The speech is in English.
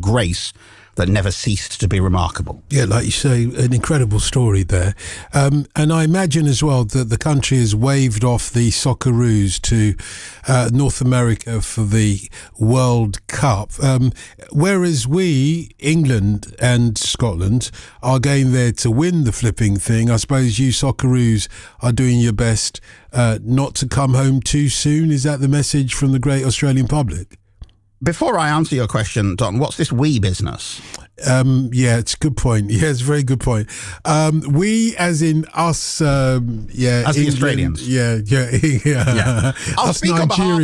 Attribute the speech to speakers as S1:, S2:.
S1: grace that never ceased to be remarkable.
S2: Yeah, like you say, an incredible story there. And I imagine as well that the country has waved off the Socceroos to North America for the World Cup. Whereas we, England and Scotland, are going there to win the flipping thing. I suppose you Socceroos are doing your best not to come home too soon. Is that the message from the great Australian public?
S1: Before I answer your question, Don, what's this we business?
S2: Yeah, it's a good point. Yeah, it's a very good point. We, as in us,
S1: as the Australians.
S2: Yeah.
S1: I'll
S2: Us
S1: speak on behalf